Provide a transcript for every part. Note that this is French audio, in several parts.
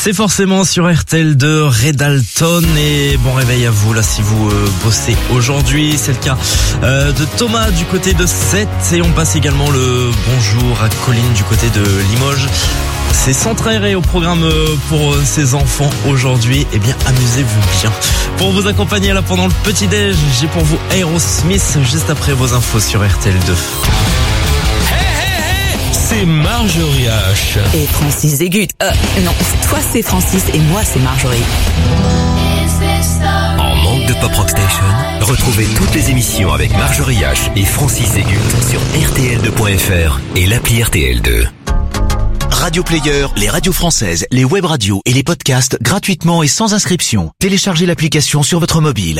C'est forcément sur RTL2, Red Dalton, et bon réveil à vous là si vous bossez aujourd'hui. C'est le cas de Thomas du côté de Sète, et on passe également le bonjour à Colline du côté de Limoges. C'est centre aéré au programme pour ces enfants aujourd'hui. Eh bien, amusez-vous bien. Pour vous accompagner là pendant le petit-déj, j'ai pour vous Aerosmith juste après vos infos sur RTL2. C'est Marjorie H. Et Francis Zégut. Non, toi c'est Francis et moi c'est Marjorie. En manque de Pop Rock Station, retrouvez toutes les émissions avec Marjorie H et Francis Zégut sur RTL2.fr et l'appli RTL2. Radio Player, les radios françaises, les web radios et les podcasts gratuitement et sans inscription. Téléchargez l'application sur votre mobile.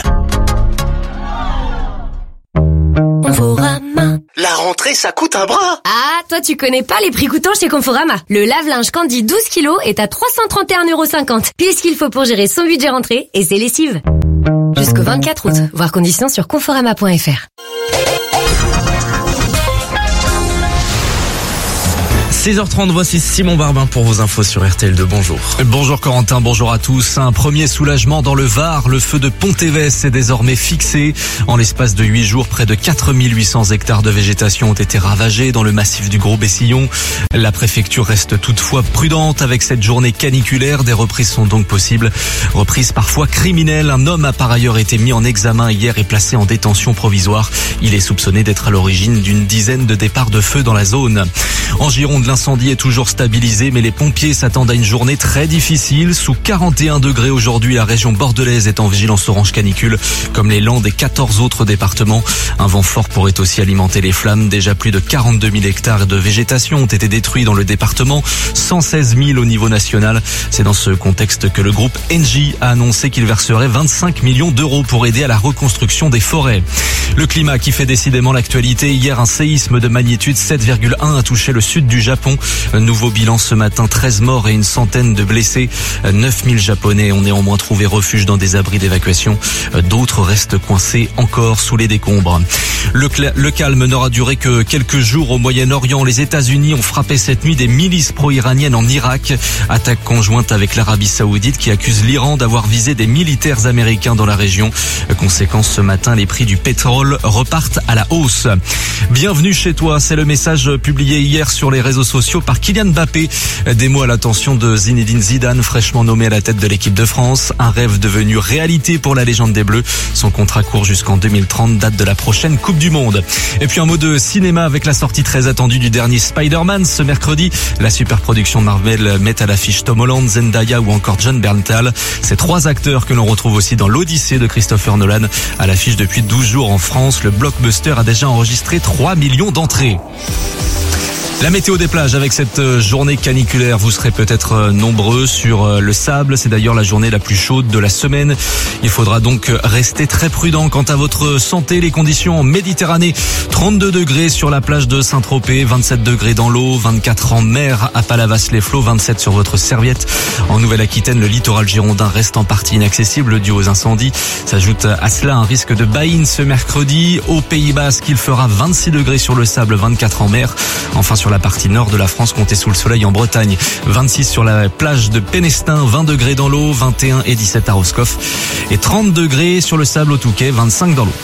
Conforama. La rentrée, ça coûte un bras. Ah, toi tu connais pas les prix coûtants chez Conforama. Le lave-linge Candy 12 kg est à 331,50€. Puis ce qu'il faut pour gérer son budget rentrée et ses lessives. Jusqu'au 24 août. Voir conditions sur conforama.fr. 6h30, voici Simon Barbin pour vos infos sur RTL2. Bonjour. Bonjour Corentin, bonjour à tous. Un premier soulagement dans le Var. Le feu de Pontévès est désormais fixé. En l'espace de 8 jours, près de 4800 hectares de végétation ont été ravagés dans le massif du Gros-Bessillon. La préfecture reste toutefois prudente avec cette journée caniculaire. Des reprises sont donc possibles. Reprises parfois criminelles. Un homme a par ailleurs été mis en examen hier et placé en détention provisoire. Il est soupçonné d'être à l'origine d'une dizaine de départs de feu dans la zone. En Gironde, l'incendie est toujours stabilisé, mais les pompiers s'attendent à une journée très difficile. Sous 41 degrés aujourd'hui, la région bordelaise est en vigilance orange canicule, comme les Landes et 14 autres départements. Un vent fort pourrait aussi alimenter les flammes. Déjà plus de 42 000 hectares de végétation ont été détruits dans le département, 116 000 au niveau national. C'est dans ce contexte que le groupe Engie a annoncé qu'il verserait 25 millions d'euros pour aider à la reconstruction des forêts. Le climat qui fait décidément l'actualité. Hier, un séisme de magnitude 7,1 a touché le sud du Japon. Nouveau bilan ce matin, 13 morts et une centaine de blessés. 9000 Japonais ont néanmoins trouvé refuge dans des abris d'évacuation. D'autres restent coincés encore sous les décombres. Le calme n'aura duré que quelques jours au Moyen-Orient. Les États-Unis ont frappé cette nuit des milices pro-iraniennes en Irak. Attaque conjointe avec l'Arabie Saoudite qui accuse l'Iran d'avoir visé des militaires américains dans la région. Conséquence, ce matin, les prix du pétrole repartent à la hausse. Bienvenue chez toi, c'est le message publié hier sur les réseaux sociaux par Kylian Mbappé. Des mots à l'attention de Zinedine Zidane, fraîchement nommé à la tête de l'équipe de France. Un rêve devenu réalité pour la légende des Bleus. Son contrat court jusqu'en 2030, date de la prochaine Coupe du Monde. Et puis un mot de cinéma avec la sortie très attendue du dernier Spider-Man ce mercredi. La super production Marvel met à l'affiche Tom Holland, Zendaya ou encore Jon Bernthal. Ces trois acteurs que l'on retrouve aussi dans l'Odyssée de Christopher Nolan. À l'affiche depuis 12 jours en France, le blockbuster a déjà enregistré 3 millions d'entrées. La météo des plages avec cette journée caniculaire, vous serez peut-être nombreux sur le sable. C'est d'ailleurs la journée la plus chaude de la semaine. Il faudra donc rester très prudent quant à votre santé. Les conditions en Méditerranée, 32 degrés sur la plage de Saint-Tropez, 27 degrés dans l'eau, 24 en mer à Palavas-les-Flots, 27 sur votre serviette. En Nouvelle-Aquitaine, le littoral girondin reste en partie inaccessible dû aux incendies. S'ajoute à cela un risque de baïne ce mercredi. Au Pays Basque, il fera 26 degrés sur le sable, 24 en mer. Enfin, sur la partie nord de la France, comptez sous le soleil en Bretagne. 26 sur la plage de Pénestin, 20 degrés dans l'eau, 21 et 17 à Roscoff. Et 30 degrés sur le sable au Touquet, 25 dans l'eau.